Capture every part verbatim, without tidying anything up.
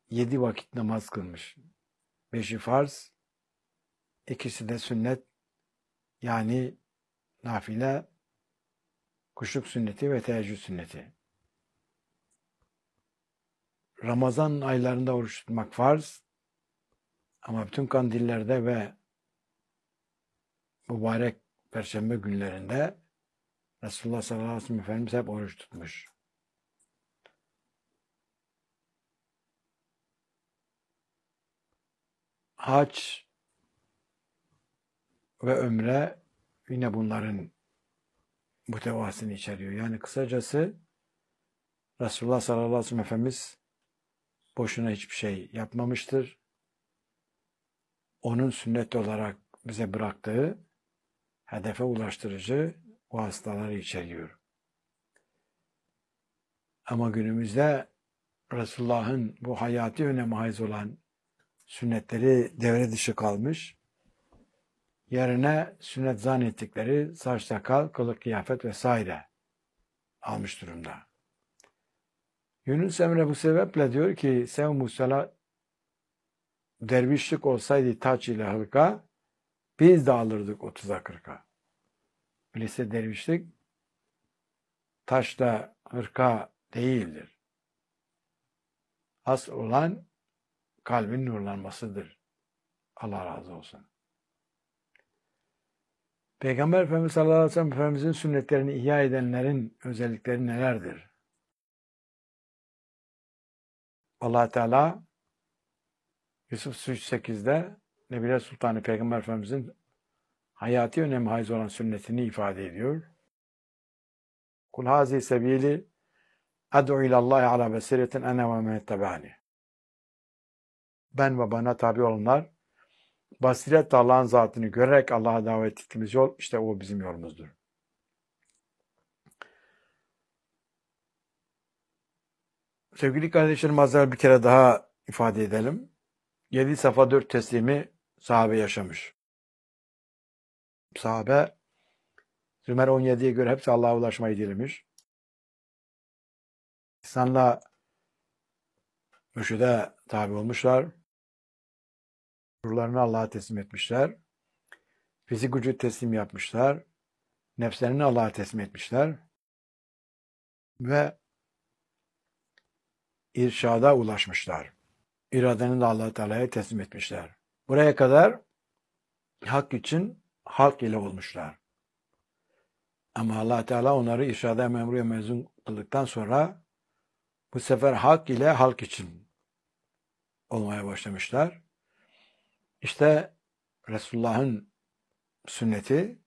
yedi vakit namaz kılmış. Beşi farz, ikisi de sünnet, yani nafile, kuşluk sünneti ve teheccüd sünneti. Ramazan aylarında oruç tutmak farz, ama bütün kandillerde ve mübarek perşembe günlerinde Resulullah sallallahu aleyhi ve sellem Efendimiz hep oruç tutmuş. Hac ve ömre yine bunların muhtevasını içeriyor. Yani kısacası Resulullah sallallahu aleyhi ve sellem Efendimiz boşuna hiçbir şey yapmamıştır. Onun sünnet olarak bize bıraktığı hedefe ulaştırıcı vasıtaları içeriyor. Ama günümüzde Resulullah'ın bu hayati öneme haiz olan sünnetleri devre dışı kalmış. Yerine sünnet zannettikleri saç sakal, kılık kıyafet vesaire almış durumda. Yunus Emre bu sebeple diyor ki Sevm-u Salat dervişlik olsaydı taç ile hırka, biz de alırdık otuza kırka. Öyleyse dervişlik taşla hırka değildir. Asıl olan kalbin nurlanmasıdır. Allah razı olsun. Peygamber Efendimiz sallallahu aleyhi ve sellem Efendimizin sünnetlerini ihya edenlerin özellikleri nelerdir? Allah Teala Yusuf üç sekizde Nebiler Sultanı Peygamber Efendimizin hayati önemi haiz olan sünnetini ifade ediyor. Kul hazi sebili ad'u ilallahi ala basiretin ene ve men ittabani. Ben ve bana tabi olanlar basiretle Allah'ın zatını görerek Allah'a davet ettiğimiz yol, işte o bizim yolumuzdur. Sevgili kardeşlerim, azar bir kere daha ifade edelim. Yedi safa dört teslimi sahabe yaşamış. Sahabe Zümer on yediye göre hepsi Allah'a ulaşmayı dilemiş. İnsanla mürşide tabi olmuşlar. Ruhlarını Allah'a teslim etmişler. Fizik gücü teslim yapmışlar. Nefslerini Allah'a teslim etmişler. Ve irşada ulaşmışlar. İradeni de Allah Teala'ya teslim etmişler. Buraya kadar hak için halk ile olmuşlar. Ama Allah Teala onları irşada memruya mezun kıldıktan sonra bu sefer hak ile halk için olmaya başlamışlar. İşte Resulullah'ın sünneti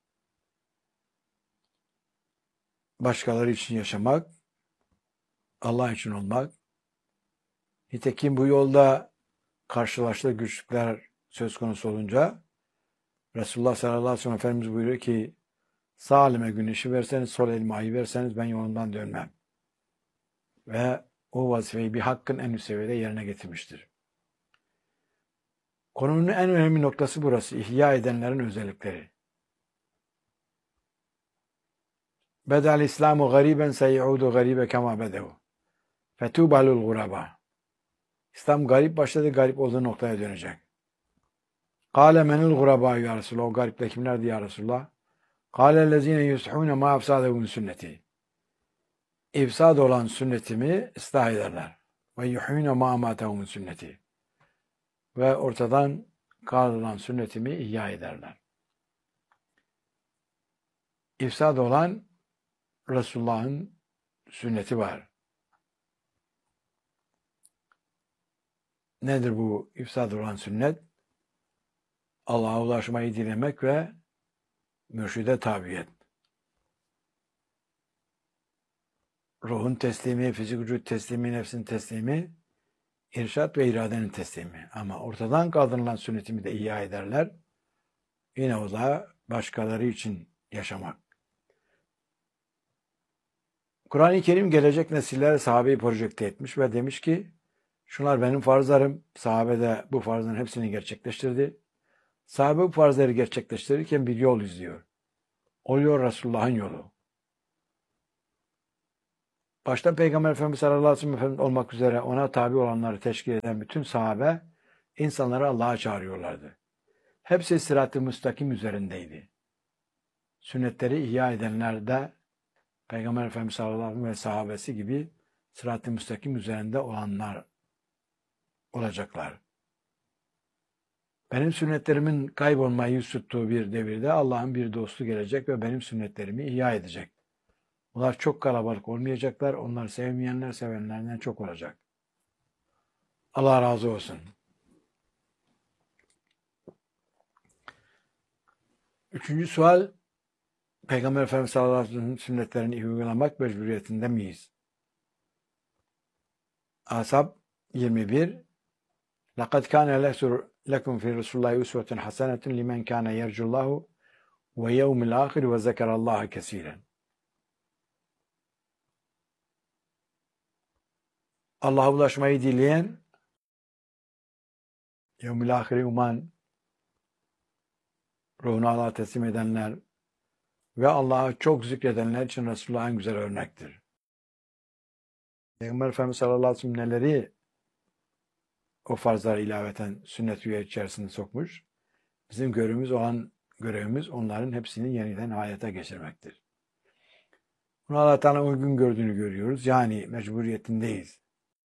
başkaları için yaşamak, Allah için olmak. Nitekim bu yolda karşılaştığı güçlükler söz konusu olunca Resulullah sallallahu aleyhi ve sellem Efendimiz buyuruyor ki sağ elime güneşi verseniz, sol elime ayı verseniz ben yolundan dönmem. Ve o vazifeyi bir hakkın en üst seviyede yerine getirmiştir. Konunun en önemli noktası burası. İhya edenlerin özellikleri. Bedel İslamu gariben seyyudu garibe kema bedevu. Fetubalul guraba. İslam garip başladı, garip olduğu noktaya dönecek. Kâle menül guraba ya Resulullah. O garipler kimlerdi ya Resulullah? Kâle lezîne yushûne mâ efsâdevun sünneti. İfsad olan sünnetimi ıslah ederler. Ve yuhûne mâ amâtevun sünneti. Ve ortadan kaldırılan sünnetimi ihya ederler. İfsad olan Resulullah'ın sünneti var. Nedir bu ifsad olan sünnet? Allah'a ulaşmayı dilemek ve mürşide tabiyet. Ruhun teslimi, fizik vücut teslimi, nefsin teslimi, irşat ve iradenin teslimi. Ama ortadan kaldırılan sünnetimi de ihya ederler. Yine o da başkaları için yaşamak. Kur'an-ı Kerim gelecek nesiller sahabeyi projekte etmiş ve demiş ki şunlar benim farzlarım. Sahabe de bu farzların hepsini gerçekleştirdi. Sahabe bu farzları gerçekleştirirken bir yol izliyor. O yol Resulullah'ın yolu. Başta Peygamber Efendimiz sallallahu aleyhi ve sellem olmak üzere ona tabi olanları teşkil eden bütün sahabe insanları Allah'a çağırıyorlardı. Hepsi sırat-ı müstakim üzerindeydi. Sünnetleri ihya edenler de Peygamber Efendimiz sallallahu aleyhi ve sellem ve sahabesi gibi sırat-ı müstakim üzerinde olanlar olacaklar. Benim sünnetlerimin kaybolmayı yüz tuttuğu bir devirde Allah'ın bir dostu gelecek ve benim sünnetlerimi ihya edecek. Onlar çok kalabalık olmayacaklar. Onlar sevmeyenler sevenlerden çok olacak. Allah razı olsun. Üçüncü sual, Peygamber Efendimiz sallallahu aleyhi ve sellem'in sünnetlerini uygulamak mecburiyetinde miyiz? Ashab yirmi bir لَقَدْ كَانَ لَكُمْ فِي رَسُولِ اللّٰهِ اُسْوَةٌ حَسَنَةٌ لِمَنْ كَانَ يَرْجُ اللّٰهُ وَيَوْمِ الْآخِرِ وَذَكَرَ اللّٰهَ كَثِيرًا. Allah'a ulaşmayı dileyen, yevmil ahire uman, ruhunu Allah'a teslim edenler ve Allah'a çok zikredenler için Resulullah'ın en güzel örnektir. Peygamber Efendimiz sallallahu aleyhi ve sellem neleri o farzları ilaveten sünnet üye içerisinde sokmuş? Bizim görevimiz olan görevimiz onların hepsini yeniden hayata geçirmektir. Bunu Allah Teala uygun gördüğünü görüyoruz. Yani mecburiyetindeyiz.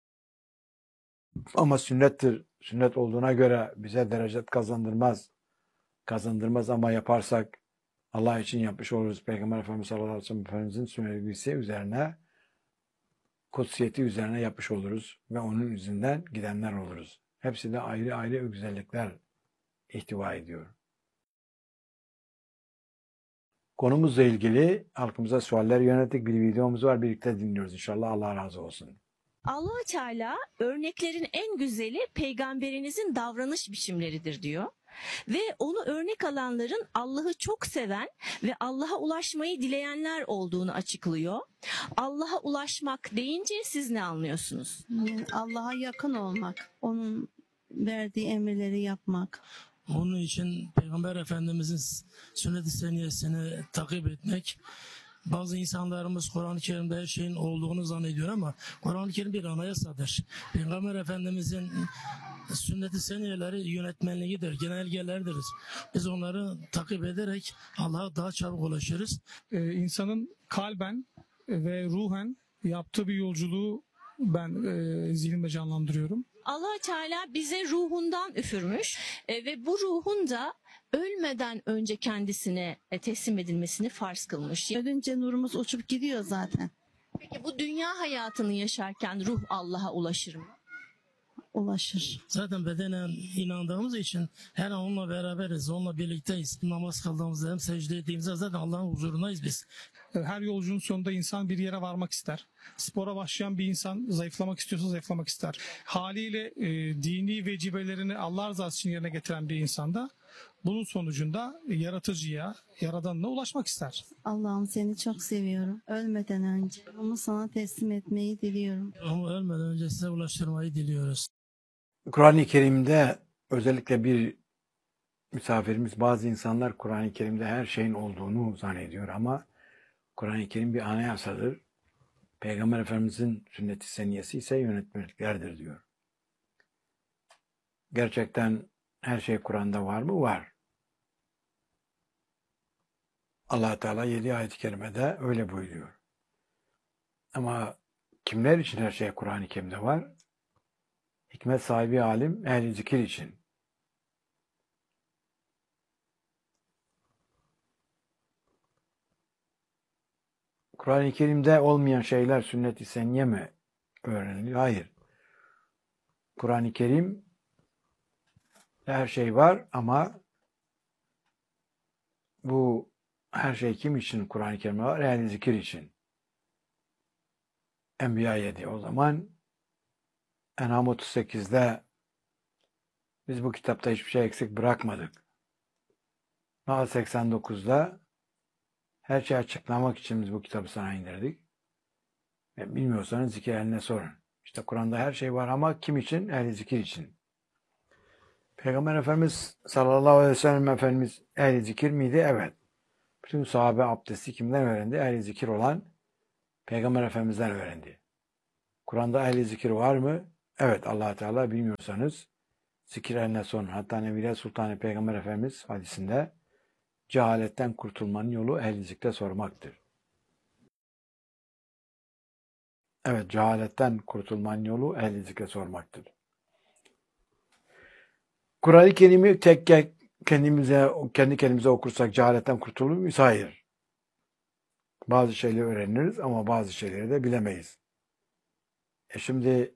Ama sünnettir. Sünnet olduğuna göre bize derecet kazandırmaz. Kazandırmaz ama yaparsak Allah için yapmış oluruz. Peygamber Efendimiz sallallahu aleyhi ve sellem Efendimizin sünneti üzerine, kutsiyeti üzerine yapmış oluruz ve onun yüzünden gidenler oluruz. Hepsi de ayrı ayrı güzellikler ihtiva ediyor. Konumuzla ilgili halkımıza sualler yönettik. Bir videomuz var. Birlikte dinliyoruz inşallah. Allah razı olsun. Allah-u Teala örneklerin en güzeli peygamberinizin davranış biçimleridir diyor. Ve onu örnek alanların Allah'ı çok seven ve Allah'a ulaşmayı dileyenler olduğunu açıklıyor. Allah'a ulaşmak deyince siz ne anlıyorsunuz? Yani Allah'a yakın olmak, onun verdiği emirleri yapmak. Onun için Peygamber Efendimizin sünnet-i seniyesini takip etmek. Bazı insanlarımız Kur'an-ı Kerim'de her şeyin olduğunu zannediyor ama Kur'an-ı Kerim bir anayasadır. Peygamber Efendimizin sünnet-i seniyeleri yönetmenliğidir, genelgelerdir. Biz onları takip ederek Allah'a daha çabuk ulaşırız. Ee, insanın kalben ve ruhen yaptığı bir yolculuğu ben e, zihnimde canlandırıyorum. Allah-u Teala bize ruhundan üfürmüş e, ve bu ruhun da ölmeden önce kendisine e, teslim edilmesini farz kılmış. Ölünce nurumuz uçup gidiyor zaten. Peki bu dünya hayatını yaşarken ruh Allah'a ulaşır mı? Ulaşır. Zaten bedenen inandığımız için her an onunla beraberiz, onunla birlikteyiz. Namaz kıldığımızda hem secde ettiğimizde zaten Allah'ın huzurundayız biz. Her yolculuğun sonunda insan bir yere varmak ister. Spora başlayan bir insan zayıflamak istiyorsa zayıflamak ister. Haliyle e, dini vecibelerini Allah rızası için yerine getiren bir insan da bunun sonucunda yaratıcıya, yaradanına ulaşmak ister. Allah'ım seni çok seviyorum. Ölmeden önce onu sana teslim etmeyi diliyorum. Ama ölmeden önce size ulaştırmayı diliyoruz. Kur'an-ı Kerim'de özellikle bir misafirimiz, bazı insanlar Kur'an-ı Kerim'de her şeyin olduğunu zannediyor ama Kur'an-ı Kerim bir anayasadır. Peygamber Efendimizin sünnet-i seniyesi ise yönetmeliklerdir diyor. Gerçekten her şey Kur'an'da var mı? Var. Allah Teala yedi ayet-i kerimede öyle buyuruyor. Ama kimler için her şey Kur'an-ı Kerim'de var? Hikmet sahibi alim, ehl-i zikir için. Kur'an-ı Kerim'de olmayan şeyler sünnet-i seniye mi öğreniliyor? Hayır. Kur'an-ı Kerim her şey var ama bu her şey kim için Kur'an-ı Kerim'de var? Ehl-i zikir için. Enbiya yedi. O zaman En'am otuz sekizde biz bu kitapta hiçbir şey eksik bırakmadık. Nahl seksen dokuzda her şeyi açıklamak için biz bu kitabı sana indirdik. E, bilmiyorsanız zikir eline sorun. İşte Kur'an'da her şey var ama kim için? Ehl-i zikir için. Peygamber Efendimiz sallallahu aleyhi ve sellem Efendimiz ehl-i zikir miydi? Evet. Bütün sahabe abdesti kimden öğrendi? Ehl-i zikir olan Peygamber Efendimiz'den öğrendi. Kur'an'da ehli zikir var mı? Evet, Allah Teala bilmiyorsanız zikir eline sorun. Hatta Nebiler Sultanı Peygamber Efendimiz hadisinde cehaletten kurtulmanın yolu ehli zikre sormaktır. Evet, cehaletten kurtulmanın yolu ehli zikre sormaktır. Kur'an-ı Kerim'i tek kendimize, kendi kendimize okursak cehaletten kurtulur muyuz? Hayır. Bazı şeyleri öğreniriz ama bazı şeyleri de bilemeyiz. E şimdi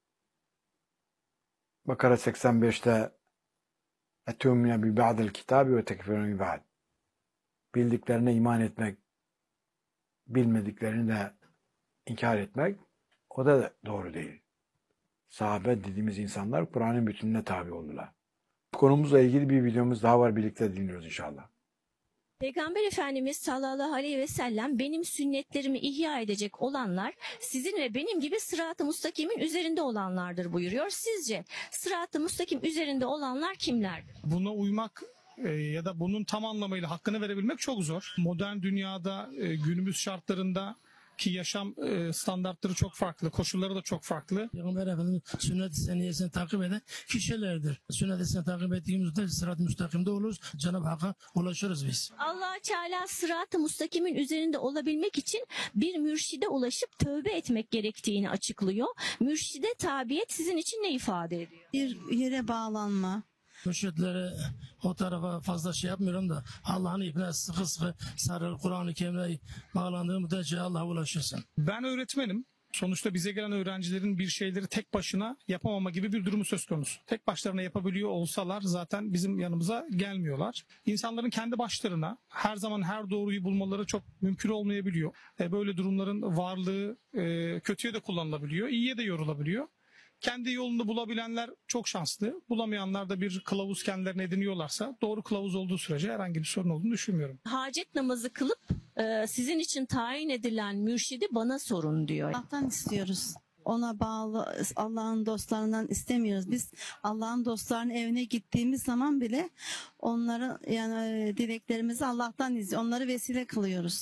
Bakara seksen beşte اَتُومِنَ بِبَعْدِ الْكِتَابِ وَتَكْفِرُونَ بِبَعْدِ Bildiklerine iman etmek, bilmediklerini de inkar etmek, o da doğru değil. Sahabe dediğimiz insanlar Kur'an'ın bütününe tabi oldular. Konumuzla ilgili bir videomuz daha var, birlikte dinliyoruz inşallah. Peygamber Efendimiz sallallahu aleyhi ve sellem benim sünnetlerimi ihya edecek olanlar sizin ve benim gibi sırat-ı mustakimin üzerinde olanlardır buyuruyor. Sizce sırat-ı mustakim üzerinde olanlar kimlerdir? Buna uymak e, ya da bunun tam anlamıyla hakkını verebilmek çok zor. Modern dünyada e, günümüz şartlarında ki yaşam e, standartları çok farklı, koşulları da çok farklı. Peygamber Efendimiz sünnet-i seniyesini takip eden kişilerdir. Sünnet-i seniyesini takip ettiğimizde sırat-ı müstakimde oluruz. Cenab-ı Hakk'a ulaşırız biz. Allah Teala sırat-ı mustakimin üzerinde olabilmek için bir mürşide ulaşıp tövbe etmek gerektiğini açıklıyor. Mürşide tabiyet sizin için ne ifade ediyor? Bir yere bağlanma. Mürşitlere o tarafa fazla şey yapmıyorum da Allah'ın ipine sıkı sıkı sarıl, Kur'an-ı Kerim'e bağlandığı müddetçe Allah'a ulaşırsın. Ben öğretmenim. Sonuçta bize gelen öğrencilerin bir şeyleri tek başına yapamama gibi bir durumu söz konusu. Tek başlarına yapabiliyor olsalar zaten bizim yanımıza gelmiyorlar. İnsanların kendi başlarına her zaman her doğruyu bulmaları çok mümkün olmayabiliyor. E böyle durumların varlığı e, kötüye de kullanılabiliyor, iyiye de yorulabiliyor. Kendi yolunu bulabilenler çok şanslı. Bulamayanlar da bir kılavuz kendilerine ediniyorlarsa doğru kılavuz olduğu sürece herhangi bir sorun olduğunu düşünmüyorum. Hacet namazı kılıp e, sizin için tayin edilen mürşidi bana sorun diyor. Allah'tan istiyoruz. Ona bağlı Allah'ın dostlarından istemiyoruz. Biz Allah'ın dostlarının evine gittiğimiz zaman bile onların yani dileklerimizi Allah'tan izliyor. Onları vesile kılıyoruz.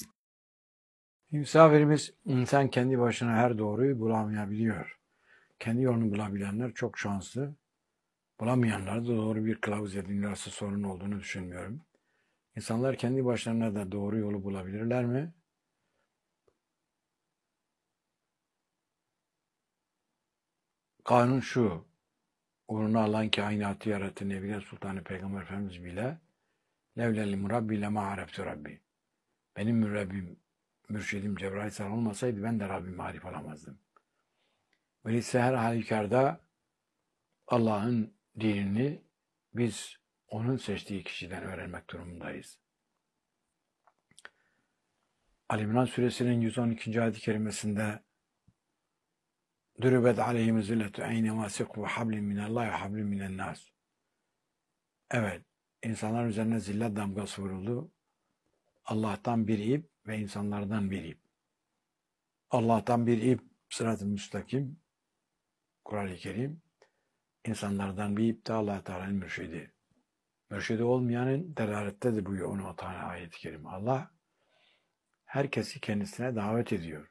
Misafirimiz insan kendi başına her doğruyu bulamayabiliyor. Kendi yolunu bulabilenler çok şanslı. Bulamayanlar da doğru bir kılavuz edinirlerse sorun olduğunu düşünmüyorum. İnsanlar kendi başlarına da doğru yolu bulabilirler mi? Kanun şu. Uğruna Allah'ın kainatı yarattı Nebiler Sultanı Peygamber Efendimiz bile levlelim Rabbi lema areftu Rabbi. Benim mürebbim, mürşidim Cebrail Aleyhisselam olmasaydı ben de Rabbimi marif olamazdım. Öyleyse her halükarda Allah'ın dinini biz onun seçtiği kişiden öğrenmek durumundayız. Ali İmran suresinin yüz on ikinci ayet-i kerimesinde Dürübet aleyhim zilletu eynema sikhu hablin minallahi hablin minennas. Evet, insanlar üzerine zillet damgası vuruldu. Allah'tan bir ip ve insanlardan bir ip. Allah'tan bir ip sırat-ı müstakim, Kur'an-ı Kerim. İnsanlardan bir ip de Allah Teala'nın mürşidi. Mürşidi olmayanın delalettedir buyuruyor on tane ayet-i kerime. Allah herkesi kendisine davet ediyor.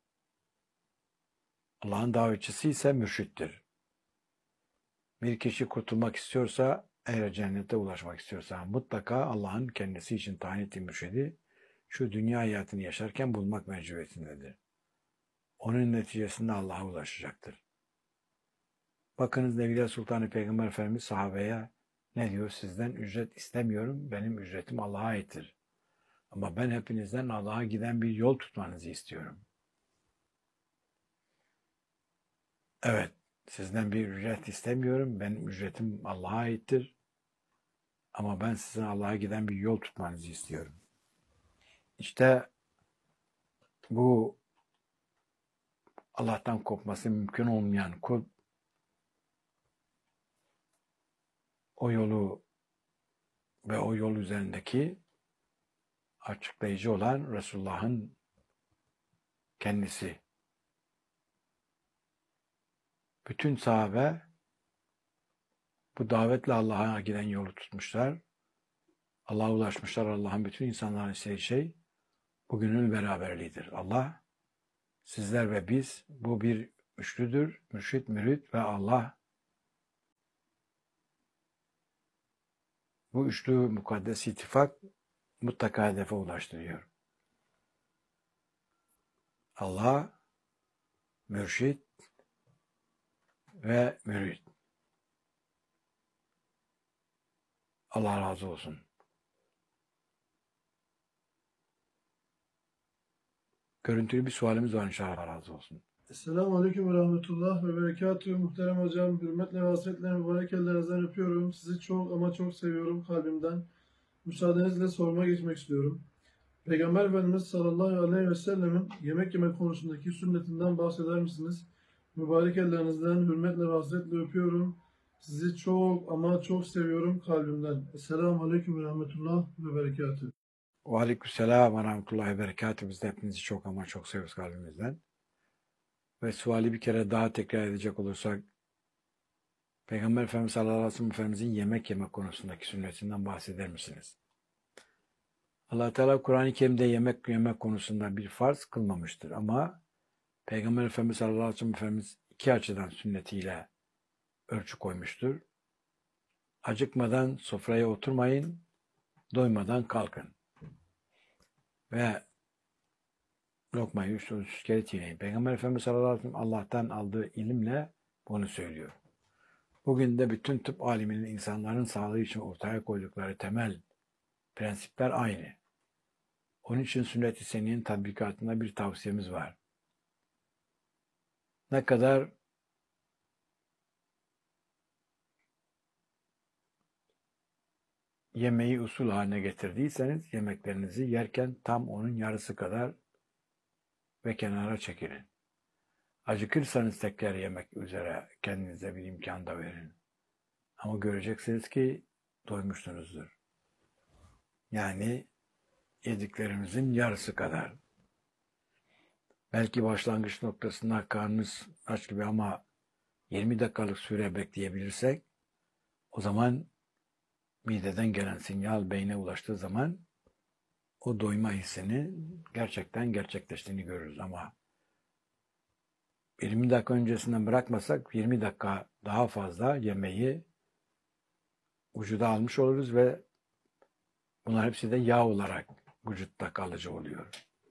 Allah'ın davetçisi ise mürşittir. Bir kişi kurtulmak istiyorsa, eğer cennete ulaşmak istiyorsa mutlaka Allah'ın kendisi için tayin ettiği mürşidi şu dünya hayatını yaşarken bulmak mecburiyetindedir. Onun neticesinde Allah'a ulaşacaktır. Bakınız Nebiler Sultanı Peygamber Efendimiz sahabeye ne diyor? Sizden ücret istemiyorum, benim ücretim Allah'a aittir. Ama ben hepinizden Allah'a giden bir yol tutmanızı istiyorum. Evet, sizden bir ücret istemiyorum, benim ücretim Allah'a aittir. Ama ben sizin Allah'a giden bir yol tutmanızı istiyorum. İşte bu Allah'tan kopması mümkün olmayan kul, o yolu ve o yol üzerindeki açıklayıcı olan Resulullah'ın kendisi. Bütün sahabe bu davetle Allah'a giden yolu tutmuşlar. Allah'a ulaşmışlar. Allah'ın bütün insanların istediği şey bugünün beraberliğidir. Allah Sizler ve biz, bu bir üçlüdür. Mürşit, mürit ve Allah. Bu üçlü mukaddes ittifak mutlaka hedefe ulaştırıyor. Allah, mürşit ve mürit. Allah razı olsun. Görüntülü bir sualimiz var inşallah. Allah razı olsun. Esselamu Aleyküm ve Rahmetullah ve Berekatühü. Muhterem hocam, hürmetle ve hasretle mübarek ellerinizden öpüyorum. Sizi çok ama çok seviyorum kalbimden. Müsaadenizle soruma geçmek istiyorum. Peygamber Efendimiz sallallahu aleyhi ve sellemin yemek yemek konusundaki sünnetinden bahseder misiniz? Mübarek ellerinizden hürmetle ve hasretle öpüyorum. Sizi çok ama çok seviyorum kalbimden. Esselamu Aleyküm ve Rahmetullah ve Berekatühü. Ve aleykümselam ve rahmetullahi ve berekatuhu. Biz de hepinizi çok ama çok seviyoruz kalbimizden. Ve suali bir kere daha tekrar edecek olursak, Peygamber Efendimiz sallallahu aleyhi ve sellem Efendimizin yemek yemek konusundaki sünnetinden bahseder misiniz? Allah Teala Kur'an-ı Kerim'de yemek yemek konusunda bir farz kılmamıştır ama Peygamber Efendimiz sallallahu aleyhi ve sellem Efendimiz iki açıdan sünnetiyle ölçü koymuştur. Acıkmadan sofraya oturmayın, doymadan kalkın. Ve lokmayı üç üç kere çiğneyin. Peygamber Efendimiz sallallahu aleyhi ve sellem Allah'tan aldığı ilimle bunu söylüyor. Bugün de bütün tıp aliminin insanların sağlığı için ortaya koydukları temel prensipler aynı. Onun için sünnet-i seniyyenin tatbikatında bir tavsiyemiz var. Ne kadar yemeği usul haline getirdiyseniz yemeklerinizi yerken tam onun yarısı kadar ve kenara çekilin. Acıkırsanız tekrar yemek üzere kendinize bir imkan da verin. Ama göreceksiniz ki doymuşsunuzdur. Yani yediklerinizin yarısı kadar. Belki başlangıç noktasında karnınız aç gibi ama yirmi dakikalık süre bekleyebilirsek o zaman mideden gelen sinyal beyne ulaştığı zaman o doyma hissini gerçekten gerçekleştiğini görürüz ama yirmi dakika öncesinden bırakmasak yirmi dakika daha fazla yemeği vücuda almış oluruz ve bunlar hepsi de yağ olarak vücutta kalıcı oluyor.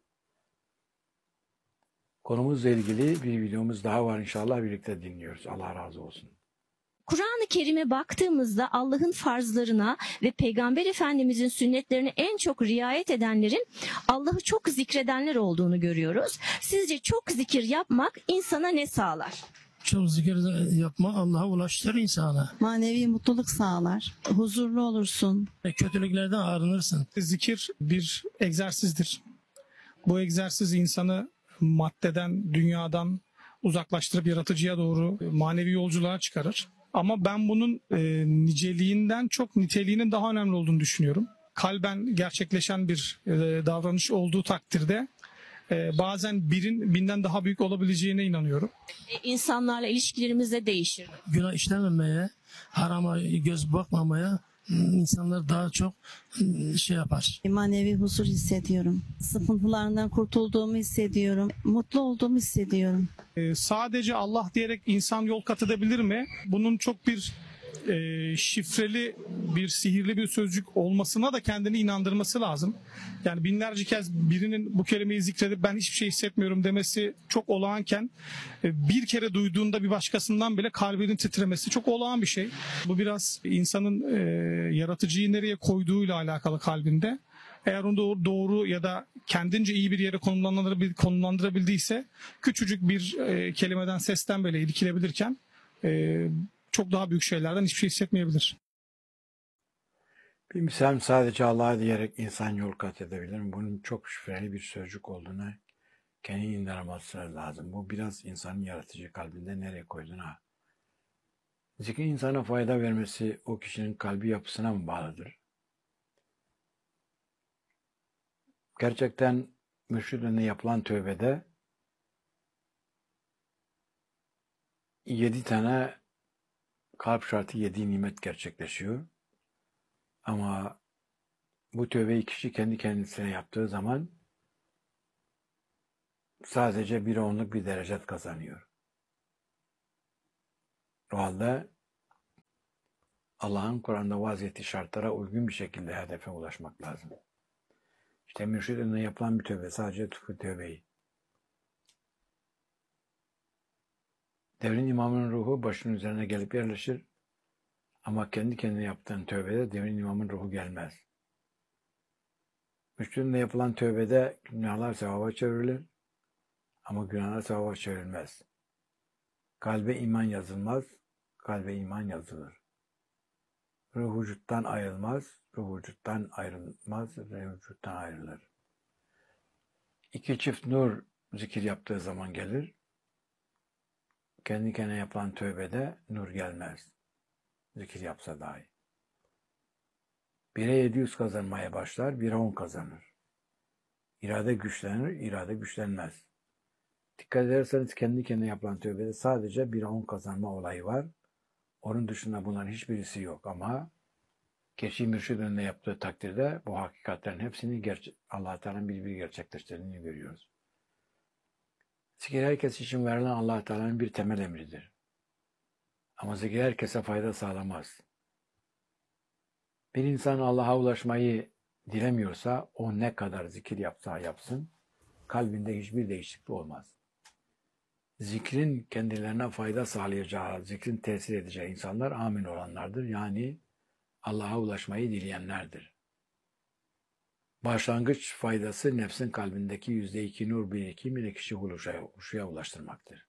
Konumuzla ilgili bir videomuz daha var inşallah birlikte dinliyoruz. Allah razı olsun. Kur'an-ı Kerim'e baktığımızda Allah'ın farzlarına ve Peygamber Efendimizin sünnetlerine en çok riayet edenlerin Allah'ı çok zikredenler olduğunu görüyoruz. Sizce çok zikir yapmak insana ne sağlar? Çok zikir yapma Allah'a ulaştırır insana. Manevi mutluluk sağlar. Huzurlu olursun. Ve kötülüklerden arınırsın. Zikir bir egzersizdir. Bu egzersiz insanı maddeden, dünyadan uzaklaştırıp yaratıcıya doğru manevi yolculuğa çıkarır. Ama ben bunun e, niceliğinden çok niteliğinin daha önemli olduğunu düşünüyorum. Kalben gerçekleşen bir e, davranış olduğu takdirde e, bazen birin binden daha büyük olabileceğine inanıyorum. E, insanlarla ilişkilerimiz de değişir. Günah işlememeye, harama göz bakmamaya insanlar daha çok şey yapar. Manevi huzur hissediyorum. Sıkıntılarından kurtulduğumu hissediyorum. Mutlu olduğumu hissediyorum. E, sadece Allah diyerek insan yol kat edebilir mi? Bunun çok bir e, şifreli, bir sihirli bir sözcük olmasına da kendini inandırması lazım. Yani binlerce kez birinin bu kelimeyi zikredip ben hiçbir şey hissetmiyorum demesi çok olağanken e, bir kere duyduğunda bir başkasından bile kalbinin titremesi çok olağan bir şey. Bu biraz insanın e, yaratıcıyı nereye koyduğuyla alakalı kalbinde. Eğer onu doğru, doğru ya da kendince iyi bir yere konumlandırabil, konumlandırabildiyse küçücük bir e, kelimeden, sesten böyle ilgilenebilirken e, çok daha büyük şeylerden hiçbir şey hissetmeyebilir. Bir misal sadece Allah'a diyerek insan yol kat edebilir mi? Bunun çok şifreli bir sözcük olduğunu kendini inanması lazım. Bu biraz insanın yaratıcı kalbinde nereye koyduğuna. Zikrin insana fayda vermesi o kişinin kalbi yapısına mı bağlıdır? Gerçekten mürşid önüne yapılan tövbede yedi tane kalp şartı yedi nimet gerçekleşiyor. Ama bu tövbeyi kişi kendi kendisine yaptığı zaman sadece bir onluk bir derece kazanıyor. O halde Allah'ın Kur'an'da vaz ettiği şartlara uygun bir şekilde hedefe ulaşmak lazım. İşte mürşid önüne yapılan bir tövbe, sadece tufu tövbeyi. Devrin imamının ruhu başının üzerine gelip yerleşir. Ama kendi kendine yaptığın tövbede devrin imamın ruhu gelmez. Mürşidinle yapılan tövbede günahlar sevaba çevrilir. Ama günahlar sevaba çevrilmez. Kalbe iman yazılmaz, kalbe iman yazılır. Ruh vücuttan ayrılmaz, ruh vücuttan ayrılmaz, ruh vücuttan ayrılır. İki çift nur zikir yaptığı zaman gelir. Kendi kendine yapılan tövbede nur gelmez. Zikir yapsa dahi. Bire yedi yüz kazanmaya başlar, bire on kazanır. İrade güçlenir, irade güçlenmez. Dikkat ederseniz kendi kendine yapılan tövbede sadece bire on kazanma olayı var. Onun dışında bunların hiçbirisi yok ama kişi mürşid önünde yaptığı takdirde bu hakikatlerin hepsini gerçe- Allah Teala'nın bir bir gerçekleştirdiğini görüyoruz. Zikir herkes için verilen Allah Teala'nın bir temel emridir. Ama zikir herkese fayda sağlamaz. Bir insan Allah'a ulaşmayı dilemiyorsa o ne kadar zikir yapsa yapsın kalbinde hiçbir değişiklik olmaz. Zikrin kendilerine fayda sağlayacağı, zikrin tesir edeceği insanlar amin olanlardır. Yani Allah'a ulaşmayı dileyenlerdir. Başlangıç faydası nefsin kalbindeki yüzde iki nur birikimini kişi huşuya, huşuya ulaştırmaktır.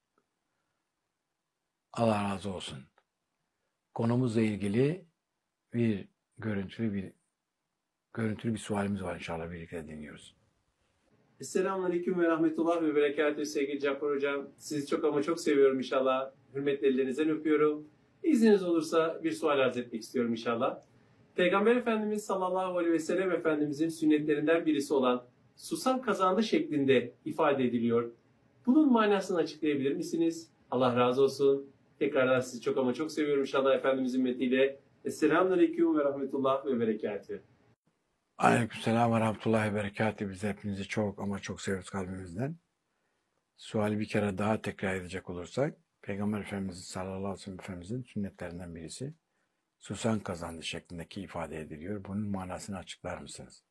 Allah razı olsun. Konumuzla ilgili bir görüntülü bir görüntülü bir sualimiz var, inşallah birlikte dinliyoruz. Selamünaleyküm ve rahmetullah ve berekatühü sevgili Cafer Hocam. Sizi çok ama çok seviyorum inşallah. Hürmetli ellerinizden öpüyorum. İzniniz olursa bir sual arz etmek istiyorum inşallah. Peygamber Efendimiz sallallahu aleyhi ve sellem Efendimizin sünnetlerinden birisi olan susam kazandı şeklinde ifade ediliyor. Bunun manasını açıklayabilir misiniz? Allah razı olsun. Tekrardan sizi çok ama çok seviyorum inşallah Efendimizin metniyle. Selamünaleyküm ve rahmetullah ve berekatühü. Aleykümselam ve rahmetullahi ve berekatühü. Biz hepinizi çok ama çok seviyoruz kalbimizden. Suali bir kere daha tekrar edecek olursak, Peygamber Efendimiz sallallahu aleyhi ve sellem Efendimizin sünnetlerinden birisi susan kazandı şeklindeki ifade ediliyor. Bunun manasını açıklar mısınız?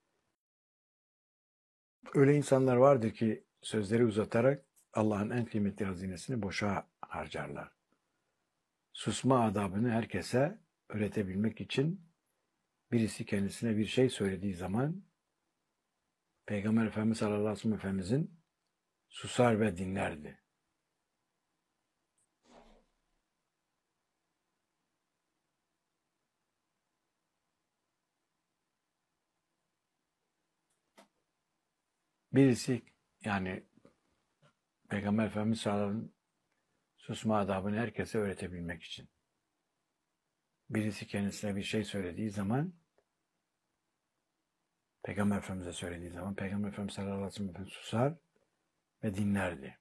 Öyle insanlar vardır ki sözleri uzatarak Allah'ın en kıymetli hazinesini boşa harcarlar. Susma adabını herkese öğretebilmek için birisi kendisine bir şey söylediği zaman Peygamber Efendimiz sallallahu aleyhi ve sellem Efendimizin susar ve dinlerdi. Birisi yani Peygamber Efendimiz sallallahu aleyhi ve sellem susma adabını herkese öğretebilmek için. Birisi kendisine bir şey söylediği zaman Peygamber Efendimiz'e söylediği zaman Peygamber Efendimiz sallallahu aleyhi ve sellem susar ve dinlerdi.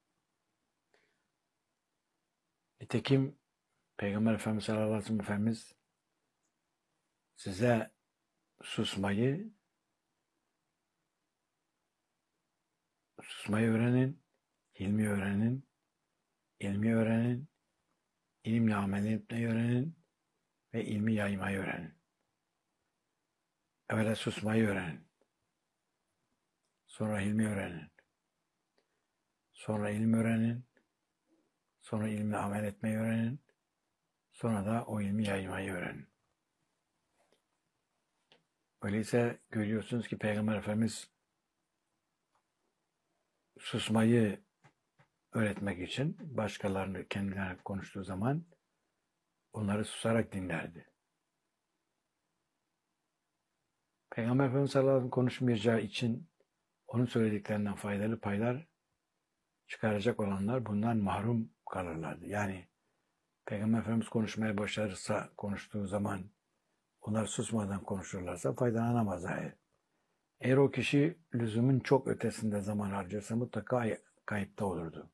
Nitekim Peygamber Efendimiz sallallahu aleyhi ve sellem Efendimiz size susmayı susmayı öğrenin, hilmi öğrenin, ilmi öğrenin, ilimle amel etmeyi öğrenin ve ilmi yaymayı öğrenin. Evvela susmayı öğrenin. Sonra ilmi öğrenin. Sonra ilim öğrenin. Sonra ilimle amel etmeyi öğrenin. Sonra da o ilmi yaymayı öğrenin. Öyleyse görüyorsunuz ki Peygamber Efendimiz susmayı öğretmek için başkalarını kendilerine konuştuğu zaman onları susarak dinlerdi. Peygamber Efendimiz sallallahu aleyhi ve sellem konuşmayacağı için onun söylediklerinden faydalı paylar çıkaracak olanlar bundan mahrum kalırlardı. Yani Peygamber Efendimiz konuşmaya başlarsa, konuştuğu zaman onlar susmadan konuşurlarsa faydalanamazlar. Eğer o kişi lüzumun çok ötesinde zaman harcarsa mutlaka kayıpta olurdu.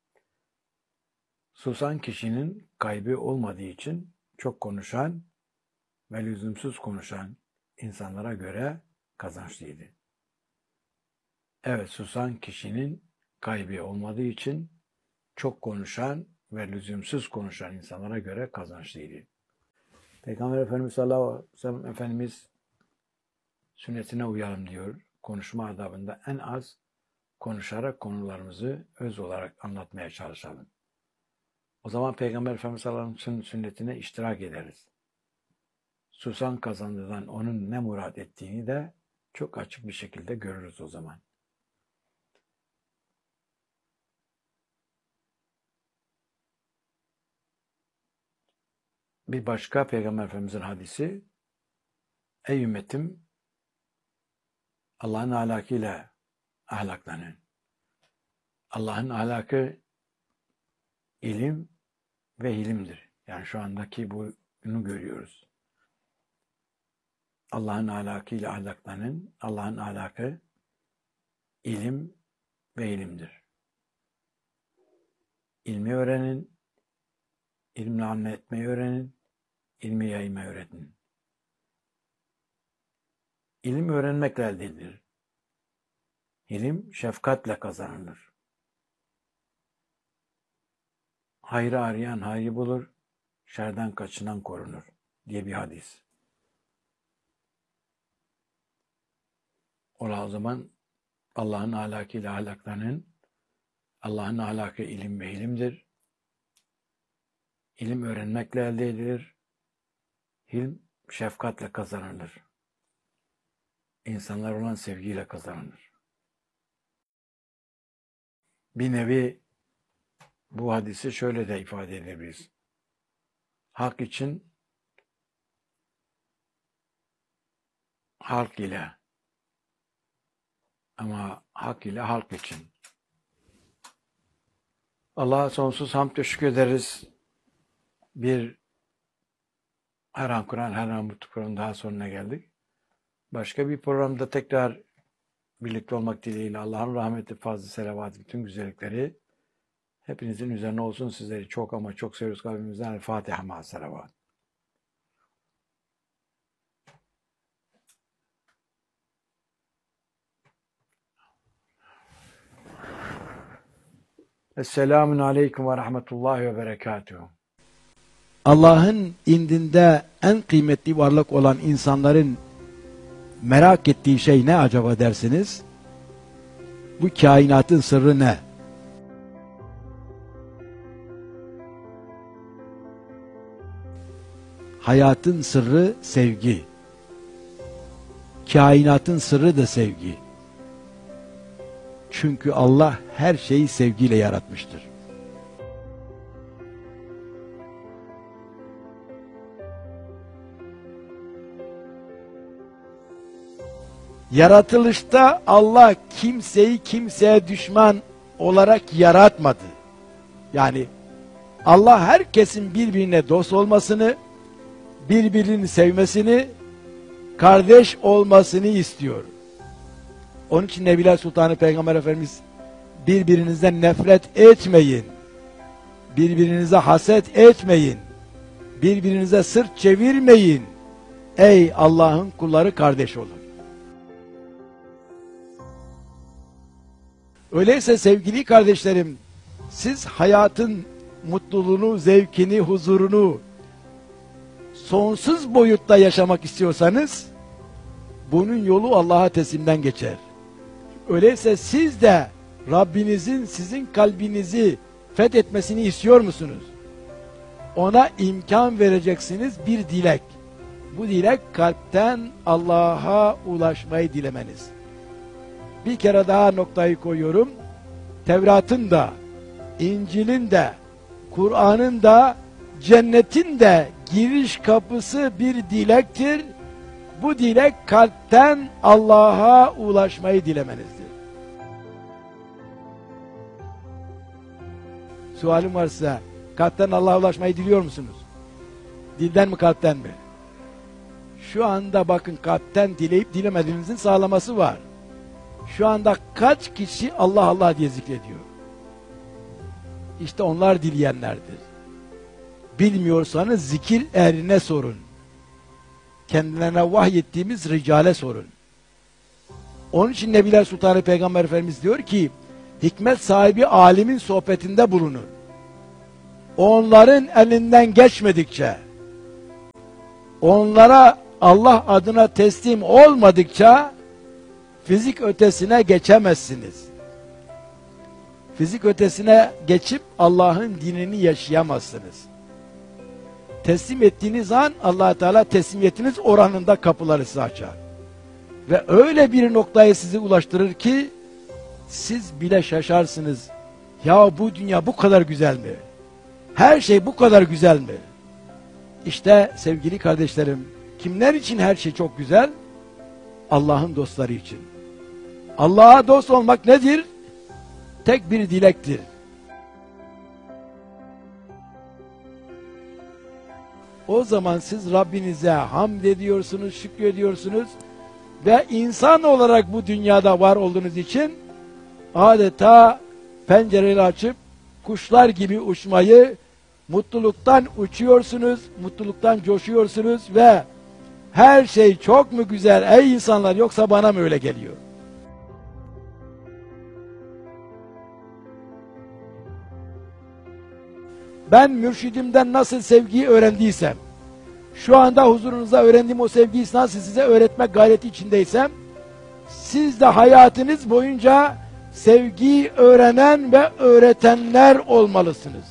Susan kişinin kaybı olmadığı için çok konuşan ve lüzumsuz konuşan insanlara göre kazançlıydı. Evet, susan kişinin kaybı olmadığı için çok konuşan ve lüzumsuz konuşan insanlara göre kazançlıydı. Peygamber Efendimiz sallallahu aleyhi ve sellem Efendimiz sünnetine uyalım diyor. Konuşma adabında en az konuşarak konularımızı öz olarak anlatmaya çalışalım. O zaman Peygamber Efendimiz sallallahu aleyhi ve sellem sünnetine iştirak ederiz. Susan kazandığından onun ne murad ettiğini de çok açık bir şekilde görürüz o zaman. Bir başka Peygamber Efendimiz'in hadisi, ey ümmetim, Allah'ın ahlakıyla ahlaklanın. Allah'ın ahlakı ilim ve hilimdir. Yani şu andaki bunu görüyoruz. Allah'ın ahlakıyla ahlaklanın. Allah'ın ahlakı ilim ve ilimdir. İlmi öğrenin, ilimle amel etmeyi öğrenin, ilmi yaymayı öğretin. İlim öğrenmekle elde edilir. İlim şefkatle kazanılır. Hayrı arayan hayrı bulur, şerden kaçınan korunur diye bir hadis. Ola o zaman Allah'ın ahlakıyla ahlaklanın. Allah'ın ahlakı ilim ve ilimdir. İlim öğrenmekle elde edilir. Hilm şefkatle kazanılır. İnsanlar olan sevgiyle kazanılır. Bir nevi bu hadisi şöyle de ifade edebiliriz. Hak için halk ile, ama hak ile halk için. Allah'a sonsuz hamd ve şükür ederiz. Bir Her An Kur'an, Her An Mutlu Kur'an daha sonuna geldik. Başka bir programda tekrar birlikte olmak dileğiyle Allah'ın rahmeti, fazla selavatı, bütün güzellikleri hepinizin üzerine olsun. Sizleri çok ama çok seviyoruz kalbimizden. Fatiha ma selavat. Esselamun aleyküm ve rahmetullahi ve berekatuhu. Allah'ın indinde en kıymetli varlık olan insanların merak ettiği şey ne acaba dersiniz? Bu kainatın sırrı ne? Hayatın sırrı sevgi. Kainatın sırrı da sevgi. Çünkü Allah her şeyi sevgiyle yaratmıştır. Yaratılışta Allah kimseyi kimseye düşman olarak yaratmadı. Yani Allah herkesin birbirine dost olmasını, birbirini sevmesini, kardeş olmasını istiyor. Onun için Nebiler Sultanı Peygamber Efendimiz birbirinizden nefret etmeyin, birbirinize haset etmeyin, birbirinize sırt çevirmeyin. Ey Allah'ın kulları, kardeş olun. Öyleyse sevgili kardeşlerim, siz hayatın mutluluğunu, zevkini, huzurunu sonsuz boyutta yaşamak istiyorsanız bunun yolu Allah'a teslimden geçer. Öyleyse siz de Rabbinizin sizin kalbinizi fethetmesini istiyor musunuz? Ona imkan vereceksiniz bir dilek. Bu dilek kalpten Allah'a ulaşmayı dilemeniz. Bir kere daha noktayı koyuyorum. Tevrat'ın da, İncil'in de, Kur'an'ın da, cennetin de giriş kapısı bir dilektir. Bu dilek kalpten Allah'a ulaşmayı dilemenizdir. Sualim var size. Kalpten Allah'a ulaşmayı diliyor musunuz? Dilden mi, kalpten mi? Şu anda bakın, kalpten dileyip dilemediğinizin sağlaması var. Şu anda kaç kişi Allah Allah diye zikrediyor? İşte onlar dileyenlerdir. Bilmiyorsanız zikir ehrine sorun. Kendilerine vahyettiğimiz ricale sorun. Onun için Nebiler Sultanı Peygamber Efendimiz diyor ki, hikmet sahibi alimin sohbetinde bulunun. Onların elinden geçmedikçe, onlara Allah adına teslim olmadıkça fizik ötesine geçemezsiniz. Fizik ötesine geçip Allah'ın dinini yaşayamazsınız. Teslim ettiğiniz an Allah Teala teslimiyetiniz oranında kapıları size açar. Ve öyle bir noktaya sizi ulaştırır ki siz bile şaşarsınız. Ya bu dünya bu kadar güzel mi? Her şey bu kadar güzel mi? İşte sevgili kardeşlerim, kimler için her şey çok güzel? Allah'ın dostları için. Allah'a dost olmak nedir? Tek bir dilektir. O zaman siz Rabbinize hamd ediyorsunuz, şükrediyorsunuz ve insan olarak bu dünyada var olduğunuz için adeta pencereleri açıp kuşlar gibi uçmayı, mutluluktan uçuyorsunuz, mutluluktan coşuyorsunuz ve her şey çok mu güzel ey insanlar, yoksa bana mı öyle geliyor? Ben mürşidimden nasıl sevgiyi öğrendiysem, şu anda huzurunuzda öğrendiğim o sevgiyi nasıl size öğretmek gayreti içindeysem, siz de hayatınız boyunca sevgiyi öğrenen ve öğretenler olmalısınız.